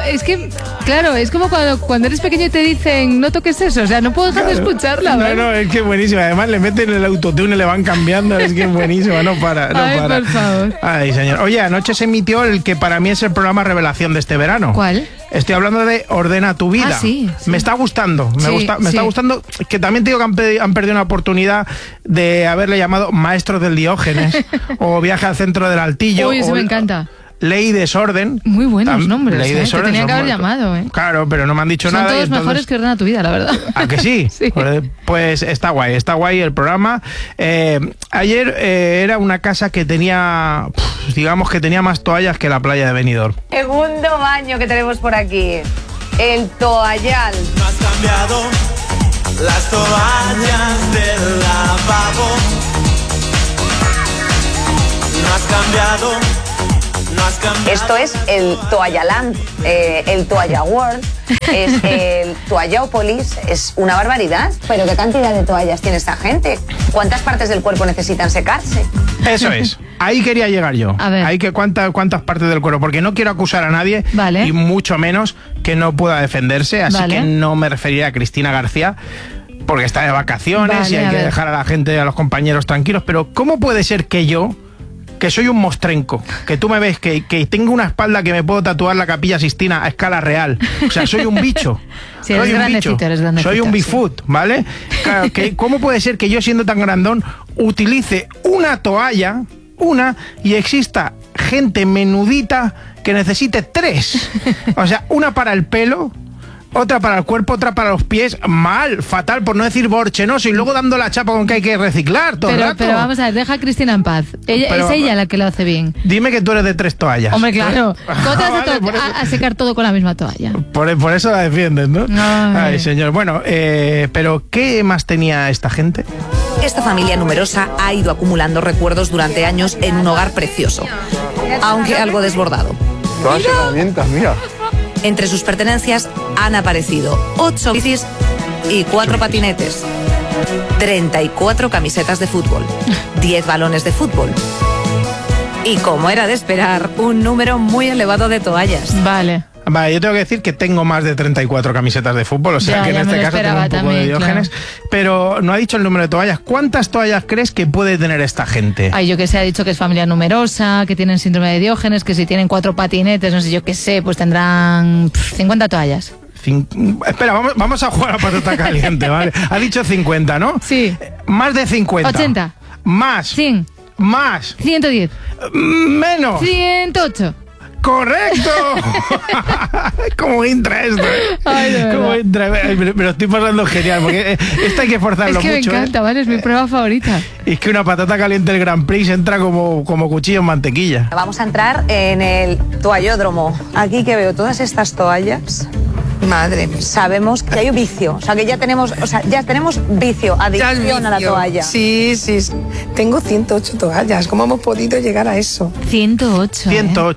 es que, claro, es como cuando eres pequeño y te dicen no toques eso, o sea, no puedo dejar de escucharla, ¿vale? No, es que es buenísima. Además le meten el autotune y le van cambiando, es que es buenísima, no para. Ay, por favor. Ay, señor. Oye, anoche se emitió el que para mí es el programa revelación de este verano. ¿Cuál? Estoy hablando de Ordena tu vida. Sí. Me está gustando, me está gustando, que también te digo que han perdido una oportunidad de haberle llamado Maestros del Diógenes o Viaje al centro del Altillo. Uy, eso me encanta. Ley y Desorden. Muy buenos nombres, Ley y Desorden, te tenían que haber llamado, Claro, pero no me han dicho son nada. Son todos entonces... mejores que Ordena tu vida, la verdad. ¿A que sí? Sí. Pues está guay el programa. Ayer era una casa que tenía, digamos que tenía más toallas que la playa de Benidorm. Segundo baño que tenemos por aquí, el toallal. No has cambiado las toallas del lavabo. No has cambiado. Esto es el Toallaland, el Toalla World, es el Toallápolis, es una barbaridad. Pero ¿qué cantidad de toallas tiene esta gente? ¿Cuántas partes del cuerpo necesitan secarse? Eso es, ahí quería llegar yo. A ver. ¿Cuántas partes del cuerpo? Porque no quiero acusar a nadie, vale. Y mucho menos que no pueda defenderse, así vale. que no me referiré a Cristina García, porque está de vacaciones, vale, y hay que dejar a la gente, a los compañeros tranquilos. Pero ¿cómo puede ser que yo, que soy un mostrenco, que tú me ves, que tengo una espalda que me puedo tatuar la Capilla Sixtina a escala real? O sea, soy un bicho. Sí, soy un bicho. Soy un Bigfoot, ¿vale? Claro, ¿cómo puede ser que yo, siendo tan grandón, utilice una toalla, y exista gente menudita que necesite 3? O sea, una para el pelo, otra para el cuerpo, otra para los pies. Mal, fatal, por no decir borchenoso, y luego dando la chapa con que hay que reciclar todo el rato. Pero vamos a ver, deja a Cristina en paz. Es ella la que lo hace bien. Dime que tú eres de 3 toallas. Hombre, claro. ¿Cómo te vas a secar todo con la misma toalla? Por eso la defiendes, ¿no? Ay, señor. Bueno, pero ¿qué más tenía esta gente? Esta familia numerosa ha ido acumulando recuerdos durante años en un hogar precioso, aunque algo desbordado. Todas las herramientas, mira. Entre sus pertenencias han aparecido 8 bicis y 4 patinetes, 34 camisetas de fútbol, 10 balones de fútbol y, como era de esperar, un número muy elevado de toallas. Vale, yo tengo que decir que tengo más de 34 camisetas de fútbol, o sea que en este caso tengo un poco también, de Diógenes, claro. Pero no ha dicho el número de toallas. ¿Cuántas toallas crees que puede tener esta gente? Ay, yo que sé, ha dicho que es familia numerosa, que tienen síndrome de Diógenes, que si tienen 4 patinetes, no sé, yo qué sé, pues tendrán 50 toallas. Espera, vamos a jugar a patata caliente, ¿vale? Ha dicho 50, ¿no? Sí. Más de 50. 80. Más. 100. Más. 110. Menos. 108. ¡Correcto! ¿Cómo entra esto? Ay, ¿Cómo entra? Me lo estoy pasando genial, porque esto hay que forzarlo mucho. Es que me encanta, ¿vale? Es mi prueba favorita. Y es que una patata caliente del Grand Prix entra como cuchillo en mantequilla. Vamos a entrar en el toallódromo. Aquí que veo todas estas toallas. Madre mía. Sabemos que hay un vicio, o sea que ya tenemos vicio, adicción a la toalla. Sí. Tengo 108 toallas. ¿Cómo hemos podido llegar a eso? 108.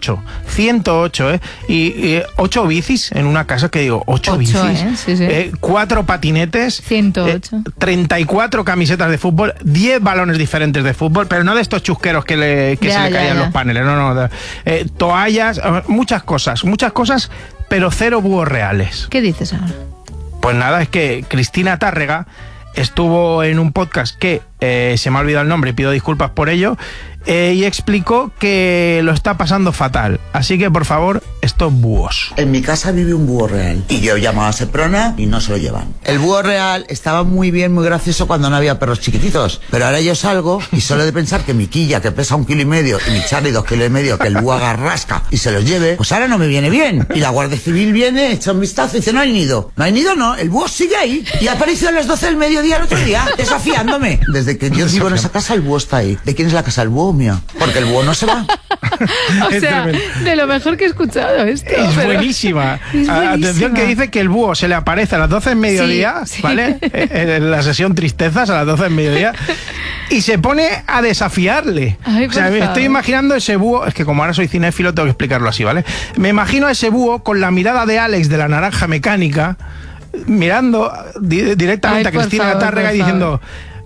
108, ¿eh? Y 8 bicis en una casa, que digo, 8 bicis. Sí. 4 patinetes. 108. 34 camisetas de fútbol, 10 balones diferentes de fútbol, pero no de estos chusqueros que se le caían los paneles, no. Toallas, muchas cosas, pero 0 búhos reales. ¿Qué dices ahora? Pues nada, es que Cristina Tárrega estuvo en un podcast que se me ha olvidado el nombre y pido disculpas por ello, y explicó que lo está pasando fatal. Así que, por favor, estos búhos. En mi casa vive un búho real y yo llamaba a Seprona y no se lo llevan. El búho real estaba muy bien, muy gracioso cuando no había perros chiquititos, pero ahora yo salgo y solo de pensar que mi quilla, que pesa 1,5 kilos, y mi Charlie 2,5 kilos, que el búho agarrasca y se los lleve, pues ahora no me viene bien. Y la Guardia Civil viene, echa un vistazo y dice: no hay nido. No hay nido, no, el búho sigue ahí y apareció a las 12 del mediodía el otro día, desafiándome. Desde que yo vivo en esa casa, el búho está ahí. ¿De quién es la casa? El búho, mía. Porque el búho no se va. O sea, de lo mejor que he escuchado esto. Es buenísima. Atención, que dice que el búho se le aparece a las 12 del mediodía, sí. ¿Vale? En la sesión Tristezas a las 12 del mediodía, y se pone a desafiarle. Ay, o sea, me estoy imaginando ese búho, es que como ahora soy cinéfilo tengo que explicarlo así, ¿vale? Me imagino a ese búho con la mirada de Alex de la Naranja Mecánica, mirando directamente a Cristina Tárrega y diciendo: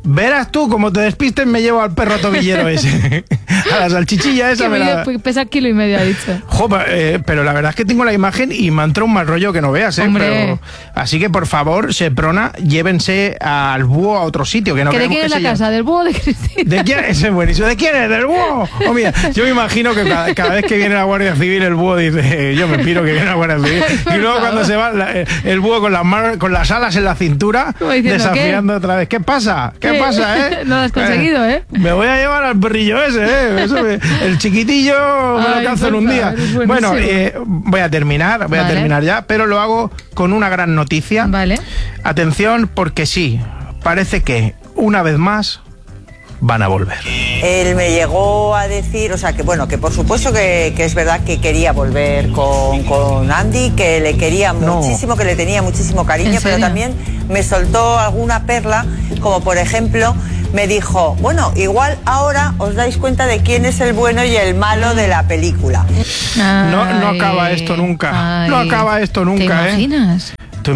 Verás tú, como te despistes, me llevo al perro tobillero ese. A la salchichilla esa me la... Pesa 1,5 kilos, ha dicho. Pero la verdad es que tengo la imagen y me ha entrado un mal rollo que no veas, Hombre. Así que, por favor, Seprona, llévense al búho a otro sitio. Que no ¿De quién es la casa? ¿Del búho o de Cristina? ¿De quién? Ese es buenísimo. ¿De quién es? ¿Del búho? Oh, mira, yo me imagino que cada vez que viene la Guardia Civil, el búho dice, yo me piro que viene la Guardia Civil. Y luego cuando se va el búho con las alas en la cintura, diciendo, desafiando otra vez. ¿Qué pasa? ¿Qué pasa, No lo has conseguido, Me voy a llevar al perrillo ese, el chiquitillo me lo canso en un día. Bueno, voy a terminar ya, pero lo hago con una gran noticia. Vale. Atención, porque sí, parece que una vez más van a volver. Él me llegó a decir, o sea, que bueno, que por supuesto que es verdad que quería volver con Andy, que le quería muchísimo, que le tenía muchísimo cariño, pero también me soltó alguna perla, como por ejemplo, me dijo, bueno, igual ahora os dais cuenta de quién es el bueno y el malo de la película. No acaba esto nunca. No acaba esto nunca, ¿Te imaginas?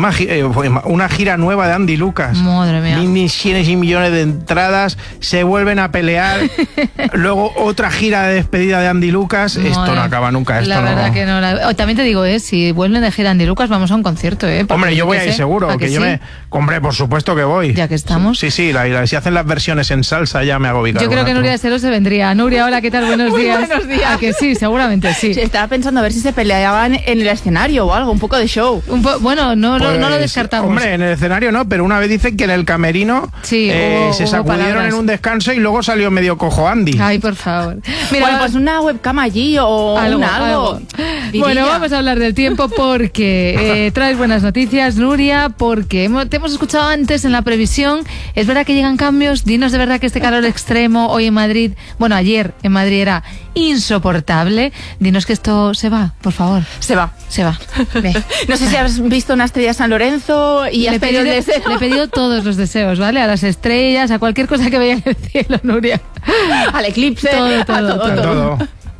Una gira nueva de Andy Lucas. Madre mía. Millones y millones de entradas, se vuelven a pelear. Luego otra gira de despedida de Andy Lucas. Madre. Esto no acaba nunca. La verdad que no. También te digo, si vuelven de gira Andy Lucas, vamos a un concierto, Hombre, yo voy a ir seguro. Que yo hombre, por supuesto que voy. Ya que estamos. Sí, si hacen las versiones en salsa ya me hago bicar. Yo creo que Nuria de Seró se vendría. Nuria, hola, ¿qué tal? Buenos días. Buenos días. ¿A que sí? Seguramente sí. Estaba pensando a ver si se peleaban en el escenario o algo, un poco de show. Bueno, no lo descartamos. Hombre, en el escenario no, pero una vez dicen que en el camerino se sacudieron en un descanso y luego salió medio cojo Andy. Ay, por favor. Mira, bueno, pues una webcam allí o algo. Bueno, vamos a hablar del tiempo porque traes buenas noticias, Nuria, porque te hemos escuchado antes en la previsión. Es verdad que llegan cambios. Dinos de verdad que este calor extremo hoy en Madrid, bueno, ayer en Madrid era insoportable. Dinos que esto se va, por favor. Se va. Ve. No sé si has visto una estrella San Lorenzo y has pedido el deseo. Le he pedido todos los deseos, ¿vale? A las estrellas, a cualquier cosa que vea en el cielo, Nuria. Al eclipse. Todo.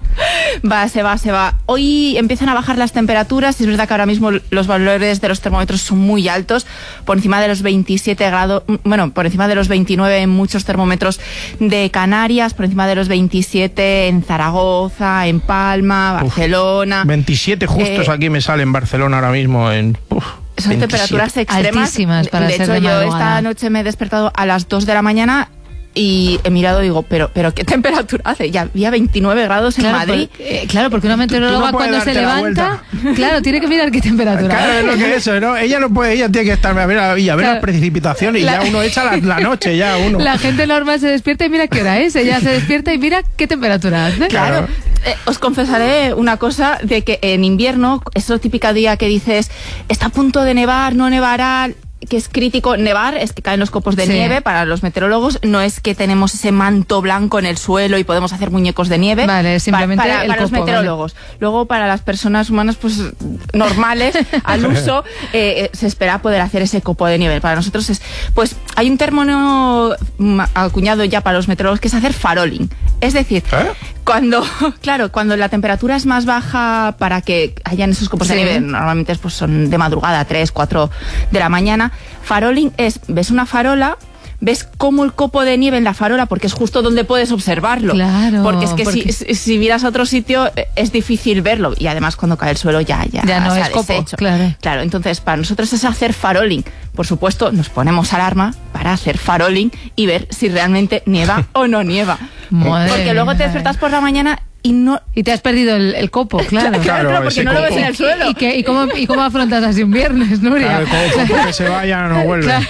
Se va. Hoy empiezan a bajar las temperaturas. Es verdad que ahora mismo los valores de los termómetros son muy altos, por encima de los 27 grados, bueno, por encima de los 29 en muchos termómetros de Canarias, por encima de los 27 en Zaragoza, en Palma, Barcelona. 27 justos aquí me sale en Barcelona ahora mismo. Son 27. Temperaturas extremas. Altísimas para de ser hecho, de yo madrugada. esta noche me he despertado a las 2 de la mañana y he mirado y digo, pero ¿qué temperatura hace? Ya había 29 grados en Madrid. Porque una meteoróloga cuando se levanta, tiene que mirar qué temperatura. Claro, es lo que es eso, ¿no? Ella no puede, ella tiene que estar a ver las precipitaciones y ya uno echa la noche, ya uno. La gente normal se despierta y mira qué hora es. Ella se despierta y mira qué temperatura hace. Claro. Os confesaré una cosa, de que en invierno, ese típico día que dices, está a punto de nevar, no nevará, que es crítico. Nevar es que caen los copos de nieve para los meteorólogos, no es que tenemos ese manto blanco en el suelo y podemos hacer muñecos de nieve. Vale, simplemente para el los copo, meteorólogos. Vale. Luego para las personas humanas pues normales al uso se espera poder hacer ese copo de nieve. Para nosotros pues hay un término acuñado ya para los meteorólogos que es hacer faroling. Es decir, cuando la temperatura es más baja, para que hayan esos copos de nieve, normalmente pues son de madrugada, 3, 4 de la mañana. Faroling es, ves una farola, ves cómo el copo de nieve en la farola, porque es justo donde puedes observarlo. Claro. Porque es que si miras a otro sitio es difícil verlo. Y además cuando cae el suelo ya no se es ha copo. deshecho. Claro, entonces para nosotros es hacer faroling. Por supuesto, nos ponemos alarma para hacer faroling y ver si realmente nieva o no nieva. Porque luego te despertas por la mañana y te has perdido el copo, claro, porque no lo ves en el suelo. ¿Y cómo afrontas así un viernes, Nuria? Claro, el copo que se vaya no vuelve. Claro.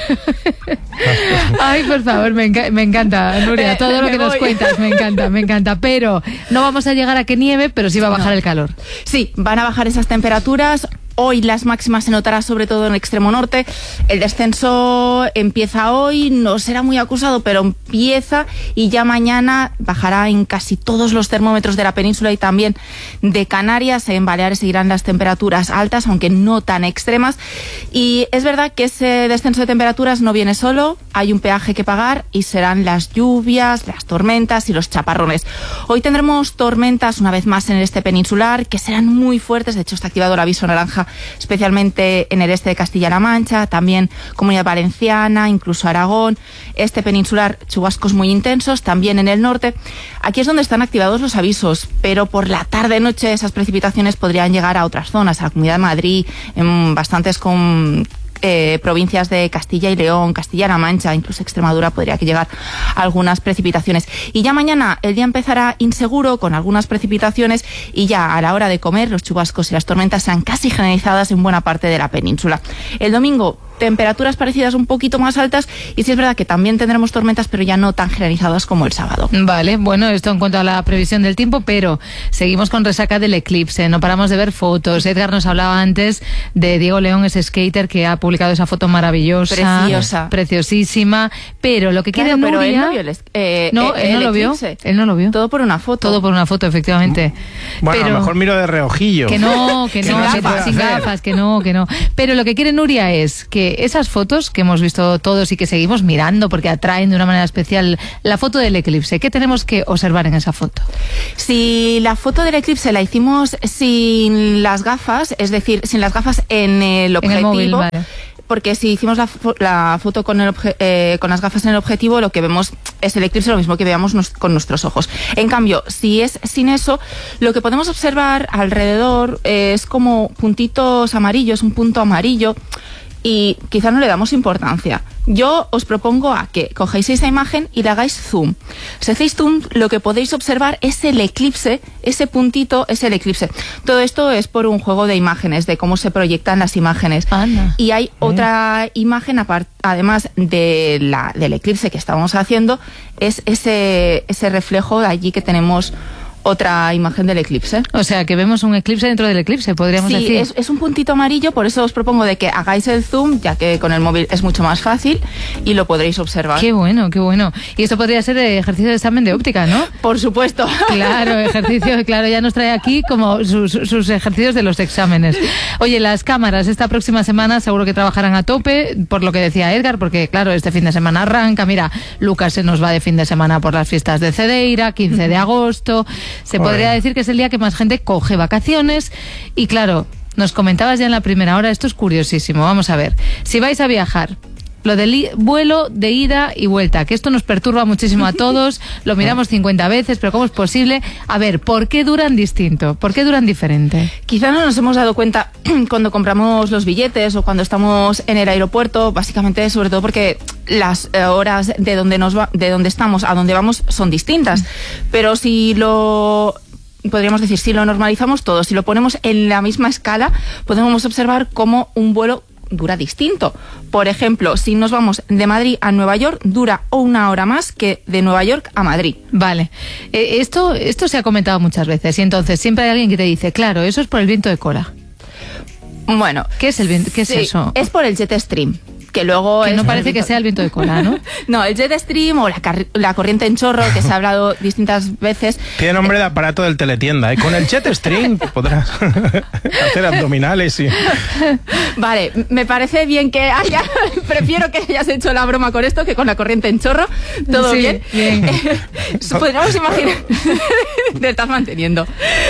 Ay, por favor, me encanta, Nuria, todo lo que nos cuentas, me encanta. Pero no vamos a llegar a que nieve, pero sí va a bajar el calor. Sí, van a bajar esas temperaturas. Hoy las máximas se notará sobre todo en el extremo norte. El descenso empieza hoy, no será muy acusado, pero empieza, y ya mañana bajará en casi todos los termómetros de la península y también de Canarias. En Baleares seguirán las temperaturas altas, aunque no tan extremas. Y es verdad que ese descenso de temperaturas no viene solo, hay un peaje que pagar y serán las lluvias, las tormentas y los chaparrones. Hoy tendremos tormentas una vez más en el este peninsular, que serán muy fuertes. De hecho, está activado el aviso naranja especialmente en el este de Castilla-La Mancha, también Comunidad Valenciana, incluso Aragón, este peninsular, chubascos muy intensos, también en el norte. Aquí es donde están activados los avisos, pero por la tarde-noche esas precipitaciones podrían llegar a otras zonas, a la Comunidad de Madrid, en bastantes provincias de Castilla y León, Castilla-La Mancha, incluso Extremadura podría llegar a algunas precipitaciones. Y ya mañana el día empezará inseguro con algunas precipitaciones y ya a la hora de comer los chubascos y las tormentas sean casi generalizadas en buena parte de la península. El domingo temperaturas parecidas un poquito más altas y sí es verdad que también tendremos tormentas, pero ya no tan generalizadas como el sábado. Vale, bueno, esto en cuanto a la previsión del tiempo, pero seguimos con resaca del eclipse, no paramos de ver fotos. Edgar nos hablaba antes de Diego León, ese skater que ha publicado esa foto maravillosa, preciosa, preciosísima, pero lo que quiere Nuria... Pero él no vio él no lo vio, él no lo vio. Todo por una foto. Todo por una foto, efectivamente. Bueno, pero... a lo mejor miro de reojillo. Que no, sin gafas, que no. Pero lo que quiere Nuria es que esas fotos que hemos visto todos y que seguimos mirando porque atraen de una manera especial, la foto del eclipse, ¿qué tenemos que observar en esa foto? Si la foto del eclipse la hicimos sin las gafas, es decir, sin las gafas en el objetivo, en el móvil, vale. Porque si hicimos la foto con las gafas en el objetivo, lo que vemos es el eclipse, lo mismo que veamos con nuestros ojos. En cambio, si es sin eso, lo que podemos observar alrededor es como puntitos amarillos, un punto amarillo, y quizá no le damos importancia. Yo os propongo a que cojáis esa imagen y le hagáis zoom. Si hacéis zoom, lo que podéis observar es el eclipse, ese puntito es el eclipse. Todo esto es por un juego de imágenes, de cómo se proyectan las imágenes. Anda. Y hay otra imagen, además del eclipse que estábamos haciendo, es ese reflejo de allí que tenemos otra imagen del eclipse. O sea, que vemos un eclipse dentro del eclipse, podríamos decir. Sí, es un puntito amarillo, por eso os propongo de que hagáis el zoom, ya que con el móvil es mucho más fácil y lo podréis observar. Qué bueno, qué bueno. Y esto podría ser ejercicio de examen de óptica, ¿no? Por supuesto. Claro, ya nos trae aquí como sus ejercicios de los exámenes. Oye, las cámaras esta próxima semana seguro que trabajarán a tope, por lo que decía Edgar, porque claro, este fin de semana arranca. Mira, Lucas se nos va de fin de semana por las fiestas de Cedeira, 15 de agosto... Se podría decir que es el día que más gente coge vacaciones y claro, nos comentabas ya en la primera hora, esto es curiosísimo, vamos a ver, si vais a viajar, lo del vuelo de ida y vuelta, que esto nos perturba muchísimo a todos, lo miramos 50 veces, pero ¿cómo es posible? A ver, ¿por qué duran distinto? ¿Por qué duran diferente? Quizá no nos hemos dado cuenta cuando compramos los billetes o cuando estamos en el aeropuerto, básicamente sobre todo porque las horas de donde estamos a donde vamos son distintas, pero podríamos decir, si lo normalizamos todo, si lo ponemos en la misma escala, podemos observar cómo un vuelo dura distinto. Por ejemplo, si nos vamos de Madrid a Nueva York, dura 1 hora más que de Nueva York a Madrid. Vale. Esto se ha comentado muchas veces y entonces siempre hay alguien que te dice, claro, eso es por el viento de cola. Bueno, ¿qué es el viento? ¿Qué es eso? Es por el jet stream. Que luego no parece que sea el viento de cola, ¿no? No, el jet stream o la corriente en chorro, que se ha hablado distintas veces. Tiene nombre de aparato del teletienda. Con el jet stream podrás hacer abdominales y... Vale, me parece bien que prefiero que hayas hecho la broma con esto que con la corriente en chorro. Todo sí, bien. Podríamos imaginar... Te estás manteniendo.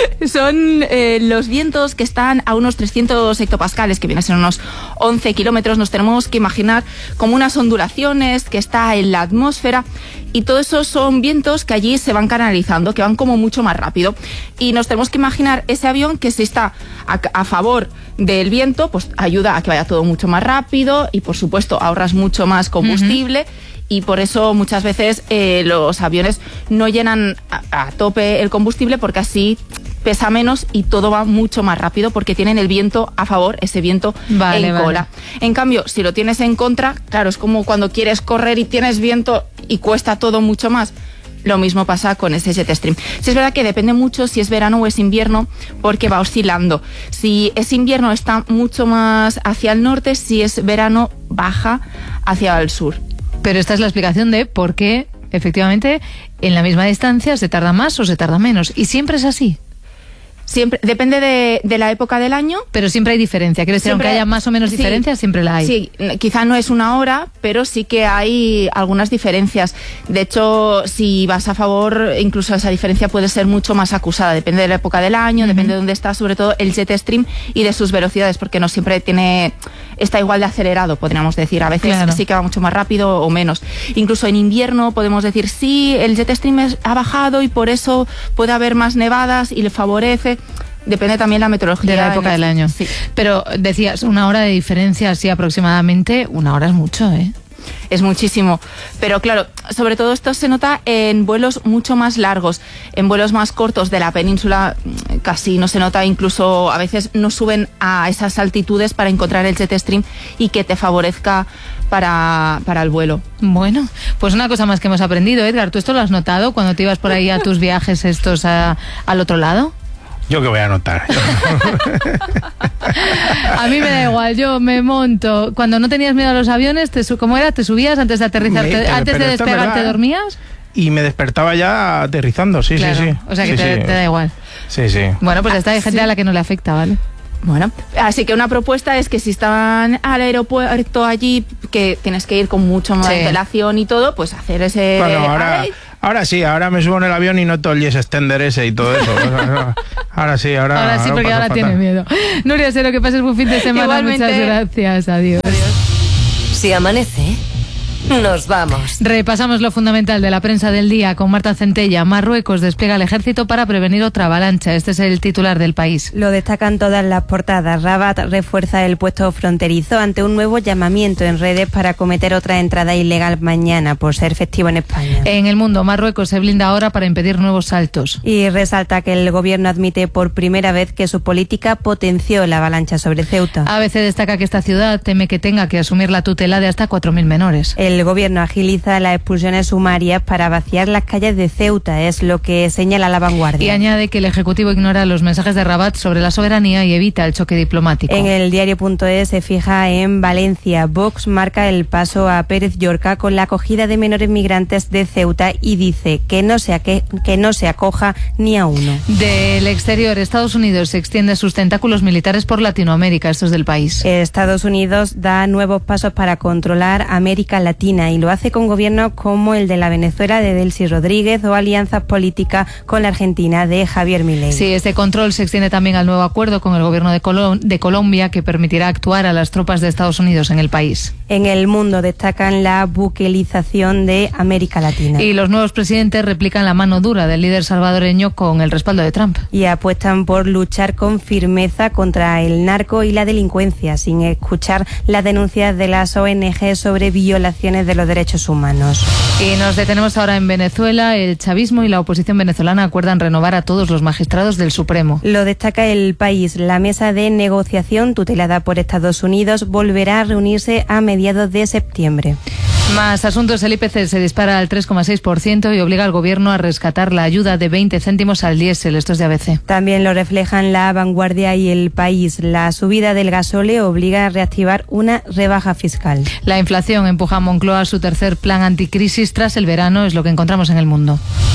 Son los vientos que están a unos 300 hectopascales, que vienen a ser unos 11 kilómetros. Nos tenemos que imaginar como unas ondulaciones que está en la atmósfera y todo eso son vientos que allí se van canalizando, que van como mucho más rápido y nos tenemos que imaginar ese avión que si está a favor del viento, pues ayuda a que vaya todo mucho más rápido y por supuesto ahorras mucho más combustible. Y por eso muchas veces los aviones no llenan a tope el combustible porque así pesa menos y todo va mucho más rápido porque tienen el viento a favor, ese viento en cola. En cambio, si lo tienes en contra, claro, es como cuando quieres correr y tienes viento y cuesta todo mucho más. Lo mismo pasa con ese jet stream. Sí, es verdad que depende mucho si es verano o es invierno porque va oscilando. Si es invierno está mucho más hacia el norte, si es verano baja hacia el sur. Pero esta es la explicación de por qué, efectivamente, en la misma distancia se tarda más o se tarda menos. ¿Y siempre es así? Siempre, depende de la época del año. Pero siempre hay diferencia. Quiero decir, aunque haya más o menos diferencias, siempre la hay. Sí, quizá no es una hora, pero sí que hay algunas diferencias. De hecho, si vas a favor, incluso esa diferencia puede ser mucho más acusada. Depende de la época del año, depende de dónde está, sobre todo el jet stream y de sus velocidades, porque no siempre está igual de acelerado, podríamos decir. A veces sí que va mucho más rápido o menos. Incluso en invierno podemos decir, sí, el jet stream ha bajado y por eso puede haber más nevadas y le favorece. Depende también la meteorología. De la época del año. Sí. Pero decías, una hora de diferencia, así aproximadamente, una hora es mucho, ¿eh? Es muchísimo, pero claro, sobre todo esto se nota en vuelos mucho más largos. En vuelos más cortos de la península casi no se nota, incluso a veces no suben a esas altitudes para encontrar el jet stream y que te favorezca para el vuelo. Bueno, pues una cosa más que hemos aprendido, Edgar. ¿Tú esto lo has notado cuando te ibas por ahí a tus viajes estos al otro lado? Yo que voy a anotar. A mí me da igual, yo me monto. Cuando no tenías miedo a los aviones, ¿cómo era? ¿Te subías antes de aterrizar? ¿Antes de despegar te dormías? Y me despertaba ya aterrizando, sí. O sea que te da igual. Sí. Bueno, pues esta hay gente a la que no le afecta, ¿vale? Bueno, así que una propuesta es que si están al aeropuerto allí, que tienes que ir con mucho más antelación y todo, pues hacer ese... Bueno, ahora sí, ahora me subo en el avión y noto el yes extender ese y todo eso. Ahora sí, porque ahora tiene miedo. Nuria, espero que pases un fin de semana. Igualmente. Muchas gracias, adiós. Si amanece, nos vamos. Repasamos lo fundamental de la prensa del día con Marta Centella. Marruecos despliega el ejército para prevenir otra avalancha. Este es el titular del País. Lo destacan todas las portadas. Rabat refuerza el puesto fronterizo ante un nuevo llamamiento en redes para cometer otra entrada ilegal mañana por ser festivo en España. En El Mundo, Marruecos se blinda ahora para impedir nuevos saltos. Y resalta que el gobierno admite por primera vez que su política potenció la avalancha sobre Ceuta. ABC destaca que esta ciudad teme que tenga que asumir la tutela de hasta 4.000 menores. El gobierno agiliza las expulsiones sumarias para vaciar las calles de Ceuta, es lo que señala La Vanguardia. Y añade que el Ejecutivo ignora los mensajes de Rabat sobre la soberanía y evita el choque diplomático. En el diario.es se fija en Valencia. Vox marca el paso a Pérez Llorca con la acogida de menores migrantes de Ceuta y dice que no se acoja ni a uno. Del exterior, Estados Unidos extiende sus tentáculos militares por Latinoamérica. Esto es del País. Estados Unidos da nuevos pasos para controlar América Latina y lo hace con gobiernos como el de la Venezuela de Delcy Rodríguez o alianzas políticas con la Argentina de Javier Milei. Sí, este control se extiende también al nuevo acuerdo con el gobierno de Colombia que permitirá actuar a las tropas de Estados Unidos en el país. En El Mundo destacan la buquelización de América Latina. Y los nuevos presidentes replican la mano dura del líder salvadoreño con el respaldo de Trump. Y apuestan por luchar con firmeza contra el narco y la delincuencia, sin escuchar las denuncias de las ONG sobre violaciones de los derechos humanos. Y nos detenemos ahora en Venezuela. El chavismo y la oposición venezolana acuerdan renovar a todos los magistrados del Supremo. Lo destaca El País. La mesa de negociación tutelada por Estados Unidos volverá a reunirse a mediados de septiembre. Más asuntos, el IPC se dispara al 3,6% y obliga al gobierno a rescatar la ayuda de 20 céntimos al diésel. Esto es de ABC. También lo reflejan La Vanguardia y El País. La subida del gasóleo obliga a reactivar una rebaja fiscal. La inflación empuja a Moncloa a su tercer plan anticrisis tras el verano, es lo que encontramos en El Mundo.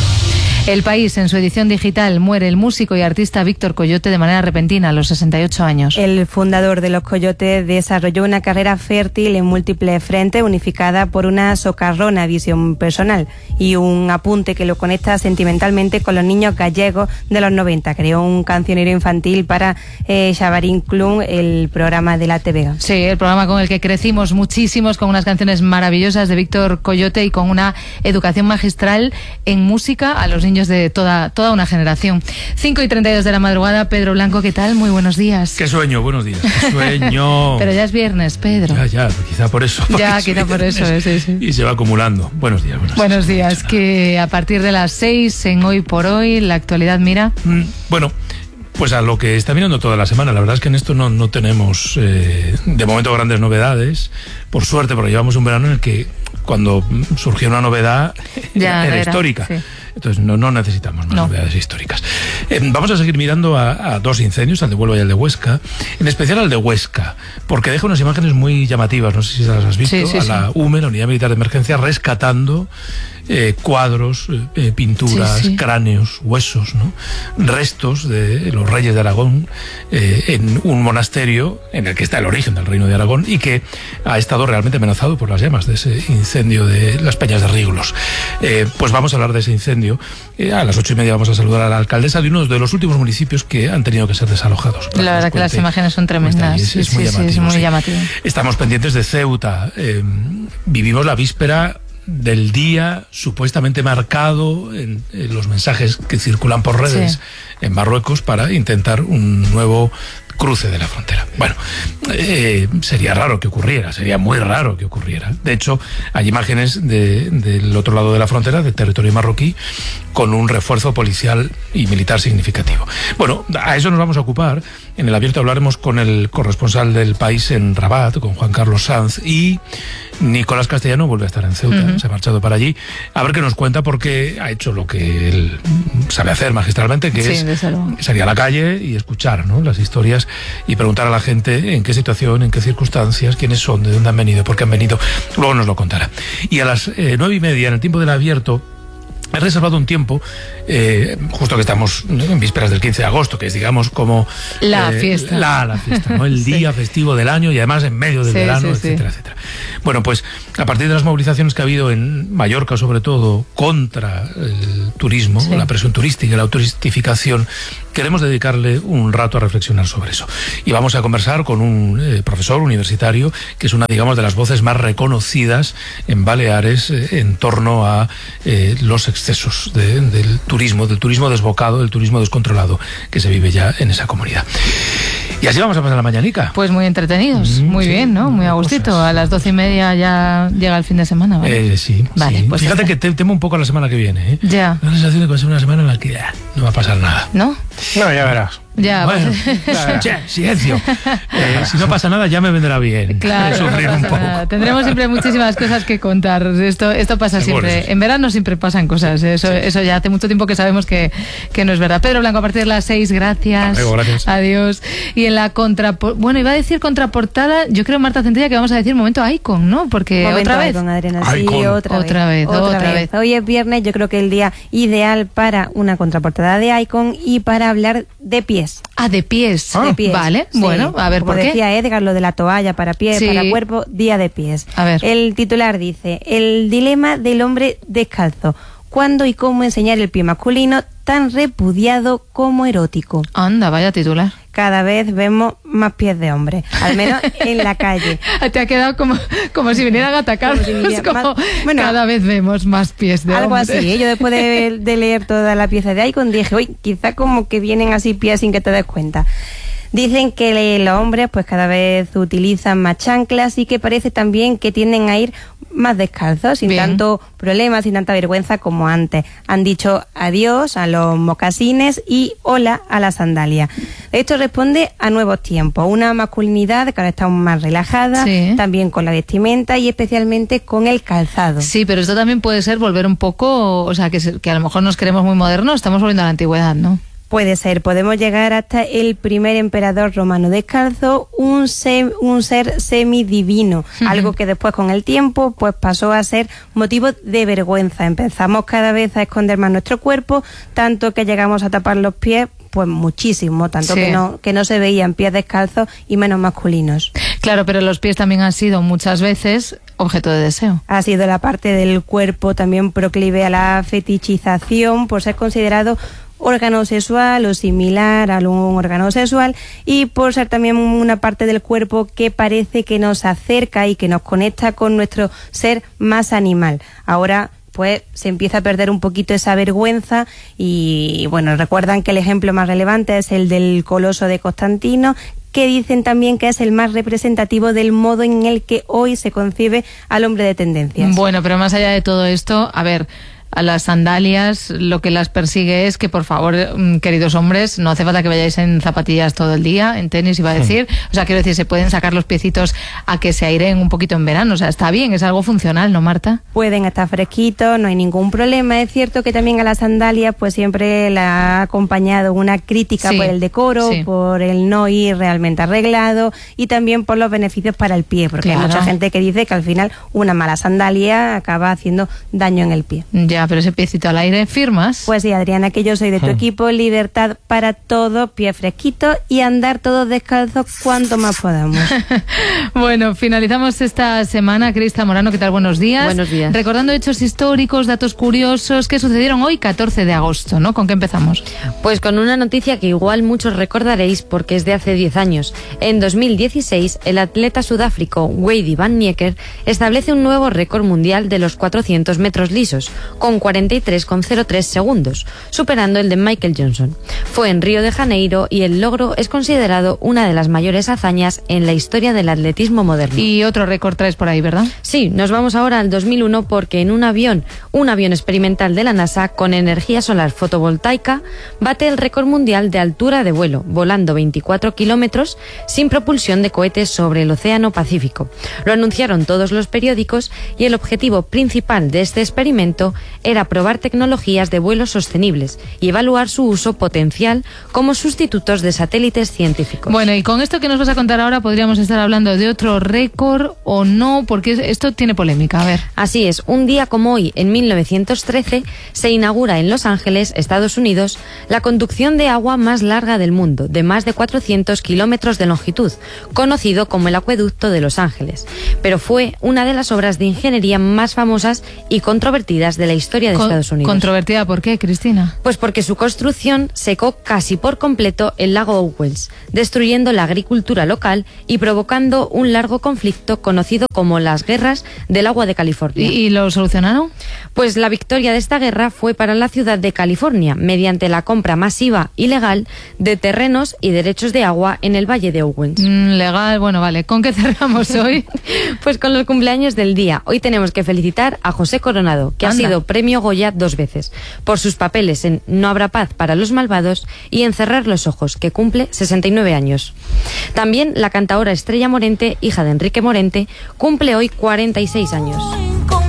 El País, en su edición digital, muere el músico y artista Víctor Coyote de manera repentina a los 68 años. El fundador de Los Coyotes desarrolló una carrera fértil en múltiples frentes, unificada por una socarrona visión personal y un apunte que lo conecta sentimentalmente con los niños gallegos de los 90. Creó un cancionero infantil para Xabarín Club, el programa de la TV. Sí, el programa con el que crecimos muchísimos, con unas canciones maravillosas de Víctor Coyote y con una educación magistral en música a los niños de toda una generación. 5:32 de la madrugada. Pedro Blanco, ¿qué tal? Muy buenos días. Qué sueño, buenos días. Qué sueño. Pero ya es viernes, Pedro. Ya, quizá por eso. Ya, quizá por eso, sí. Y se va acumulando. Buenos días. Buenos días, que a partir de las 6 en Hoy por Hoy, la actualidad mira. Bueno, pues a lo que está mirando toda la semana. La verdad es que en esto no tenemos de momento grandes novedades, por suerte, porque llevamos un verano en el que cuando surgió una novedad era histórica. Sí. Entonces no necesitamos más novedades históricas. Vamos a seguir mirando a dos incendios, al de Huelva y al de Huesca, en especial al de Huesca, porque deja unas imágenes muy llamativas, no sé si las has visto, la UME, la Unidad Militar de Emergencia, rescatando cuadros, pinturas, cráneos, huesos, ¿no? Restos de los reyes de Aragón en un monasterio en el que está el origen del reino de Aragón y que ha estado realmente amenazado por las llamas de ese incendio de las Peñas de Rígulos. Pues vamos a hablar de ese incendio. A las 8:30 vamos a saludar a la alcaldesa de uno de los últimos municipios que han tenido que ser desalojados. La verdad que las imágenes son tremendas. Es muy llamativo. Es muy llamativo. Estamos pendientes de Ceuta. Vivimos la víspera del día supuestamente marcado en los mensajes que circulan por redes en Marruecos para intentar un nuevo cruce de la frontera. Bueno, sería raro que ocurriera, sería muy raro que ocurriera. De hecho, hay imágenes del otro lado de la frontera, del territorio marroquí, con un refuerzo policial y militar significativo. Bueno, a eso nos vamos a ocupar. En el abierto hablaremos con el corresponsal del País en Rabat, con Juan Carlos Sanz, y Nicolás Castellano vuelve a estar en Ceuta, se ha marchado para allí, a ver qué nos cuenta, porque ha hecho lo que él sabe hacer magistralmente, que es salir a la calle y escuchar, ¿no?, las historias y preguntar a la gente en qué situación, en qué circunstancias, quiénes son, de dónde han venido, por qué han venido. Luego nos lo contará. Y a las 9:30, en el tiempo del abierto, he reservado un tiempo, justo que estamos en vísperas del 15 de agosto, que es, digamos, como la fiesta. La fiesta, ¿no? El día festivo del año y además en medio del verano, etcétera, etcétera. Bueno, pues a partir de las movilizaciones que ha habido en Mallorca, sobre todo, contra el turismo, la presión turística y la turistificación, queremos dedicarle un rato a reflexionar sobre eso. Y vamos a conversar con un profesor universitario que es una, digamos, de las voces más reconocidas en Baleares en torno a los excesos del turismo desbocado, del turismo descontrolado que se vive ya en esa comunidad. Y así vamos a pasar la mañanica. Pues muy entretenidos, muy bien, ¿no? Muy a gustito. A las 12:30 ya llega el fin de semana, ¿vale? Sí. Pues fíjate que temo un poco la semana que viene, ¿eh? Ya. La sensación de que va a ser una semana en la que no va a pasar nada. ¿No? No, ya verás. Ya, bueno, silencio. Si no pasa nada, ya me vendrá bien. Claro, sufrir un poco. Tendremos siempre muchísimas cosas que contar. Esto pasa siempre. En verano siempre pasan cosas. Eso ya hace mucho tiempo que sabemos que no es verdad. Pedro Blanco, a partir de las 6, gracias. Gracias. Adiós. Y en la iba a decir contraportada, yo creo, Marta Centella, que vamos a decir momento Icon, ¿no? Porque momento otra vez. Icon, Adriana, sí, Icon. otra vez. Hoy es viernes, yo creo que el día ideal para una contraportada de Icon y para hablar de pies. De pies. De pies. Vale, sí. Bueno, a ver, como ¿por qué? decía Edgar, lo de la toalla para pies, para cuerpo, día de pies. A ver. El titular dice: el dilema del hombre descalzo. ¿Cuándo y cómo enseñar el pie masculino tan repudiado como erótico? Anda, vaya titular. Cada vez vemos más pies de hombre, al menos en la calle. Te ha quedado como si vinieran a atacarnos. Bueno, cada vez vemos más pies de algo hombre. Algo así, Yo después de leer toda la pieza de Icon dije, uy, quizá como que vienen así pies sin que te des cuenta. Dicen que los hombres pues cada vez utilizan más chanclas y que parece también que tienden a ir más descalzos, sin tanto problema, sin tanta vergüenza como antes. Han dicho adiós a los mocasines y hola a la sandalia. Esto responde a nuevos tiempos, una masculinidad que ahora está más relajada, también con la vestimenta y especialmente con el calzado. Sí, pero esto también puede ser volver un poco, o sea, que a lo mejor nos queremos muy modernos, estamos volviendo a la antigüedad, ¿no? Puede ser, podemos llegar hasta el primer emperador romano descalzo, un ser semidivino, algo que después con el tiempo pues pasó a ser motivo de vergüenza. Empezamos cada vez a esconder más nuestro cuerpo, tanto que llegamos a tapar los pies, pues muchísimo, tanto que no se veían pies descalzos y menos masculinos. Claro, pero los pies también han sido muchas veces objeto de deseo. Ha sido la parte del cuerpo también proclive a la fetichización por ser considerado órgano sexual o similar a un órgano sexual y por ser también una parte del cuerpo que parece que nos acerca y que nos conecta con nuestro ser más animal. Ahora pues se empieza a perder un poquito esa vergüenza y bueno, recuerdan que el ejemplo más relevante es el del Coloso de Constantino, que dicen también que es el más representativo del modo en el que hoy se concibe al hombre de tendencias. Bueno, pero más allá de todo esto, a ver, a las sandalias lo que las persigue es que, por favor, queridos hombres, no hace falta que vayáis en zapatillas todo el día, en tenis iba a decir, o sea, quiero decir, se pueden sacar los piecitos a que se aireen un poquito en verano, o sea, está bien, es algo funcional, ¿no, Marta? Pueden estar fresquitos, no hay ningún problema. Es cierto que también a las sandalias pues siempre la ha acompañado una crítica por el decoro, por el no ir realmente arreglado y también por los beneficios para el pie, porque hay mucha gente que dice que al final una mala sandalia acaba haciendo daño en el pie. Ya, pero ese piecito al aire, ¿firmas? Pues sí, Adriana, que yo soy de tu equipo, libertad para todo, pie fresquito y andar todos descalzos cuanto más podamos. Bueno, finalizamos esta semana. Crista Morano, ¿qué tal? Buenos días. Buenos días. Recordando hechos históricos, datos curiosos que sucedieron hoy, 14 de agosto, ¿no? ¿Con qué empezamos? Pues con una noticia que igual muchos recordaréis porque es de hace 10 años. En 2016, el atleta sudáfrico Wade van Niekerk establece un nuevo récord mundial de los 400 metros lisos, con 43,03 segundos, superando el de Michael Johnson. Fue en Río de Janeiro y el logro es considerado una de las mayores hazañas en la historia del atletismo moderno. Y otro récord traes por ahí, ¿verdad? Sí, nos vamos ahora al 2001 porque en un avión experimental de la NASA con energía solar fotovoltaica bate el récord mundial de altura de vuelo, volando 24 kilómetros sin propulsión de cohetes sobre el Océano Pacífico. Lo anunciaron todos los periódicos y el objetivo principal de este experimento era probar tecnologías de vuelos sostenibles y evaluar su uso potencial como sustitutos de satélites científicos. Bueno, y con esto que nos vas a contar ahora podríamos estar hablando de otro récord o no, porque esto tiene polémica. A ver. Así es, un día como hoy, en 1913, se inaugura en Los Ángeles, Estados Unidos, la conducción de agua más larga del mundo, de más de 400 kilómetros de longitud, conocido como el Acueducto de Los Ángeles. Pero fue una de las obras de ingeniería más famosas y controvertidas de la historia de Estados Unidos. ¿Controvertida por qué, Cristina? Pues porque su construcción secó casi por completo el lago Owens, destruyendo la agricultura local y provocando un largo conflicto conocido como las Guerras del Agua de California. ¿Y lo solucionaron? Pues la victoria de esta guerra fue para la ciudad de California, mediante la compra masiva y legal de terrenos y derechos de agua en el Valle de Owens. Legal, bueno, vale. ¿Con qué cerramos hoy? Pues con los cumpleaños del día. Hoy tenemos que felicitar a José Coronado, que ha sido premio Goya 2 veces, por sus papeles en No habrá paz para los malvados y en Cerrar los ojos, que cumple 69 años. También la cantaora Estrella Morente, hija de Enrique Morente, cumple hoy 46 años.